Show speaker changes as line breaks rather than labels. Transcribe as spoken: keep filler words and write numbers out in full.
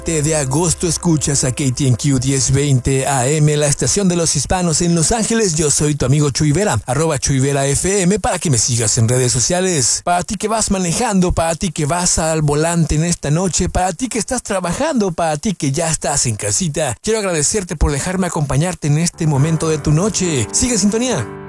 de agosto escuchas a K T N Q diez veinte A M, la estación de los hispanos en Los Ángeles. Yo soy tu amigo Chuy Vera, arroba Chuy Vera F M, para que me sigas en redes sociales. Para ti que vas manejando, para ti que vas al volante en esta noche, para ti que estás trabajando, para ti que ya estás en casita, quiero agradecerte por dejarme acompañarte en este momento de tu noche. Sigue en sintonía.